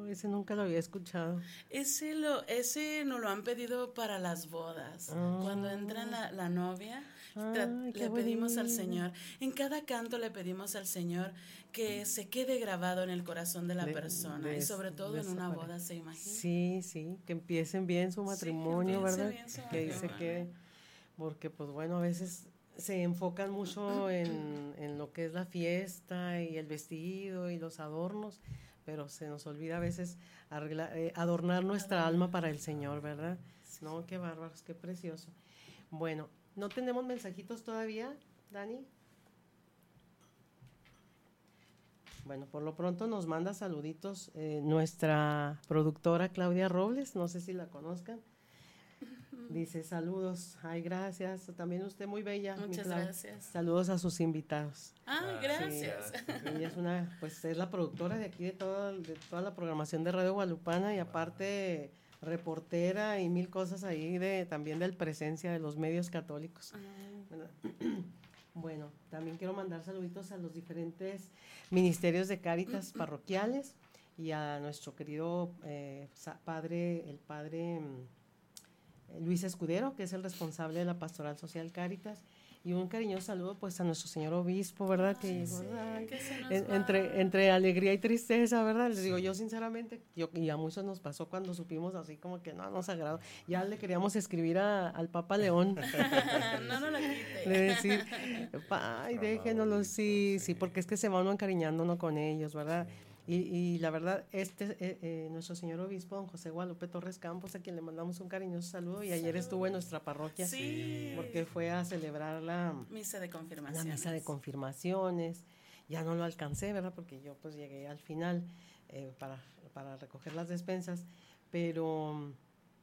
ese nunca lo había escuchado. Ese nos lo han pedido para las bodas. Cuando entra la novia, le pedimos al Señor. En cada canto le pedimos al Señor que se quede grabado en el corazón de la persona. Y sobre todo en una boda, ¿se imagina? Sí, sí, que empiecen bien su matrimonio, sí, ¿verdad? Bien su que dice que, porque pues bueno, a veces se enfocan mucho en lo que es la fiesta y el vestido y los adornos, pero se nos olvida a veces adornar nuestra alma para el Señor, ¿verdad? Sí. No, qué bárbaros, qué precioso. Bueno, ¿no tenemos mensajitos todavía, Dani? Bueno, por lo pronto nos manda saluditos nuestra productora Claudia Robles, no sé si la conozcan. Dice saludos, ay gracias, también usted muy bella. Muchas gracias. Saludos a sus invitados. Ay, gracias. Sí, ella es la productora de aquí de toda la programación de Radio Guadalupana y aparte reportera y mil cosas ahí también del presencia de los medios católicos. Bueno, también quiero mandar saluditos a los diferentes ministerios de Cáritas parroquiales y a nuestro querido padre, el padre Luis Escudero, que es el responsable de la Pastoral Social Cáritas, y un cariñoso saludo pues a nuestro señor obispo, ¿verdad? Ay, entre alegría y tristeza, ¿verdad? Les digo, yo sinceramente, y a muchos nos pasó cuando supimos así como que no nos agradó, ya le queríamos escribir al Papa León. No la quite. De decir, ay, déjenoslo, sí, porque es que se va uno encariñándonos con ellos, ¿verdad? Y la verdad, nuestro señor obispo, don José Guadalupe Torres Campos, a quien le mandamos un cariñoso saludo, y ayer estuvo en nuestra parroquia, porque fue a celebrar la misa de confirmaciones. La misa de confirmaciones. Ya no lo alcancé, ¿verdad? Porque yo pues llegué al final para recoger las despensas, pero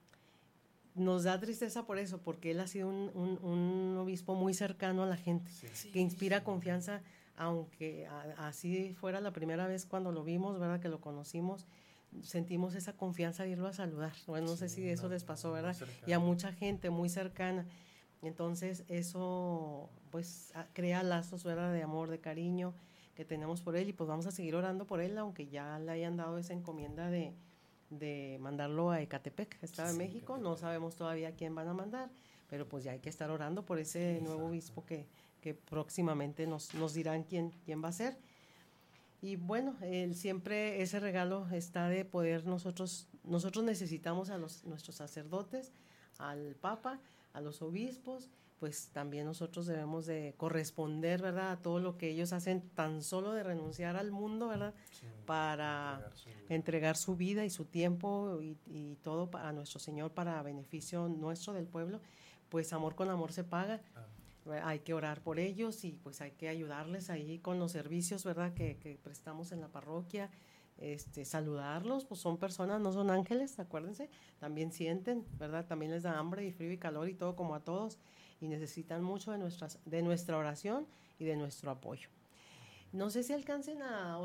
nos da tristeza por eso, porque él ha sido un obispo muy cercano a la gente, que inspira confianza, aunque así fuera la primera vez cuando lo vimos, ¿verdad? Que lo conocimos, sentimos esa confianza de irlo a saludar. Bueno, no sé si eso les pasó, ¿verdad? Y a mucha gente muy cercana. Entonces eso pues crea lazos, ¿verdad? De amor, de cariño que tenemos por él, y pues vamos a seguir orando por él, aunque ya le hayan dado esa encomienda de mandarlo a Ecatepec, Estado de México. Ecatepec. No sabemos todavía quién van a mandar, pero pues ya hay que estar orando por ese nuevo obispo que próximamente nos dirán quién va a ser. Y bueno, siempre ese regalo está de poder nosotros necesitamos a nuestros sacerdotes, al Papa, a los obispos, pues también nosotros debemos de corresponder, ¿verdad? A todo lo que ellos hacen, tan solo de renunciar al mundo, ¿verdad? Para entregar su vida y su tiempo y todo a nuestro Señor para beneficio nuestro del pueblo, pues amor con amor se paga. Hay que orar por ellos y pues hay que ayudarles ahí con los servicios, ¿verdad? Que prestamos en la parroquia, saludarlos, pues son personas, no son ángeles, acuérdense, también sienten, ¿verdad? También les da hambre y frío y calor y todo como a todos, y necesitan mucho de nuestra oración y de nuestro apoyo. No sé si alcancen a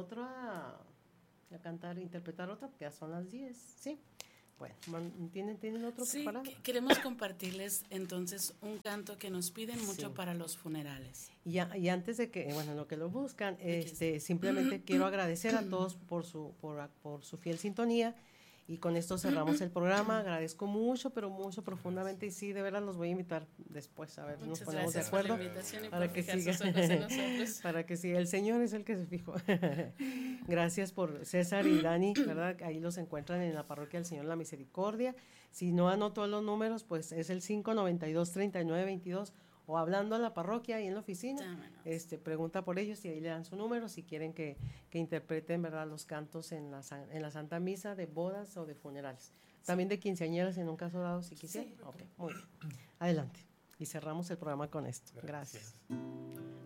cantar, interpretar otra, porque ya son las 10, ¿sí? Bueno, ¿tienen otro preparado? Queremos compartirles entonces un canto que nos piden mucho para los funerales. Y antes de que, lo que lo buscan, simplemente quiero agradecer a todos por su fiel sintonía, y con esto cerramos el programa. Agradezco mucho, pero mucho profundamente, y sí, de verdad los voy a invitar después, a ver, nos ponemos de acuerdo para que siga. Para que siga, el Señor es el que se fijó. Gracias por César y Dani, ¿verdad? Ahí los encuentran en la parroquia del Señor La Misericordia. Si no anotó los números, pues es el 592-3922, o hablando a la parroquia y en la oficina, pregunta por ellos y ahí le dan su número si quieren que interpreten, ¿verdad?, los cantos en la Santa Misa de bodas o de funerales. También de quinceañeras en un caso dado, si quisieran. Sí. Okay, muy bien. Adelante. Y cerramos el programa con esto. Gracias.